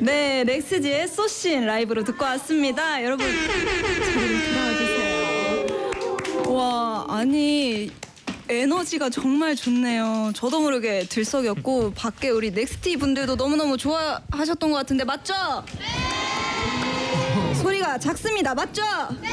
네, 넥스지의 소신 라이브로 듣고 왔습니다. 여러분 자리로 돌아와 주세요. 와, 아니 에너지가 정말 좋네요. 저도 모르게 들썩였고 밖에 우리 넥스티 분들도 너무너무 좋아하셨던 것 같은데 맞죠? 네! 소리가 작습니다. 맞죠? 네!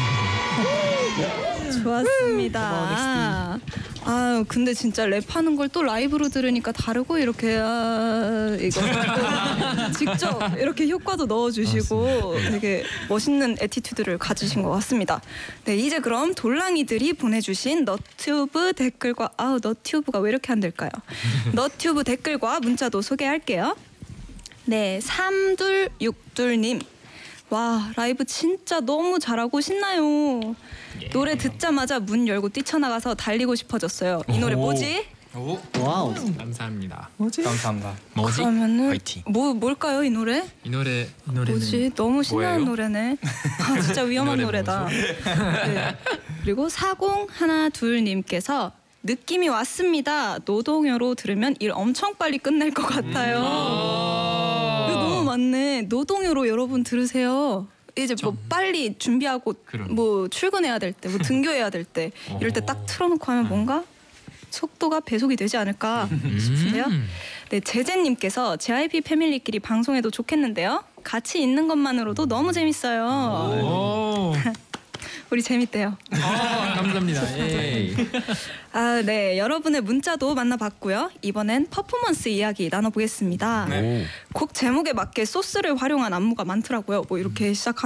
좋았습니다. 아, 근데 진짜 랩하는 걸 또 라이브로 들으니까 다르고 이렇게 이거 직접 이렇게 효과도 넣어주시고 되게 멋있는 애티튜드를 가지신 것 같습니다. 네, 이제 그럼 돌랑이들이 보내주신 너튜브 댓글과 너튜브가 왜 이렇게 안 될까요? 너튜브 댓글과 문자도 소개할게요. 네, 3262님. 와, 라이브 진짜 너무 잘하고 신나요. 노래 듣자마자 문 열고 뛰쳐나가서 달리고 싶어졌어요. 이 노래 뭐지? 오, 와우. 감사합니다. 뭐지? 감사합니다. 뭐지? 그러면은 화이팅. 뭘까요, 이 노래? 이 노래는 뭐지? 너무 신나는 뭐예요? 노래네. 아, 진짜 위험한 이 노래 노래다. 네. 그리고 4012님께서 느낌이 왔습니다. 노동요로 들으면 일 엄청 빨리 끝낼 것 같아요. 이거 너무 맞네. 노동요로 여러분 들으세요. 이제 뭐 빨리 준비하고 뭐 출근해야 될 때, 뭐 등교해야 될 때 이럴 때 딱 틀어놓고 하면 뭔가 속도가 배속이 되지 않을까 싶은데요. 네, 제재님께서 JYP 패밀리끼리 방송해도 좋겠는데요. 같이 있는 것만으로도 너무 재밌어요. 우리 재밌대요. 감사합니다. 예. 아, 네, 여러분의 문자도 만나봤고요. 이번엔 퍼포먼스 이야기 나눠보겠습니다. 네. 곡 제목에 맞게 소스를 활용한 안무가 많더라고요. 뭐 이렇게 시작하면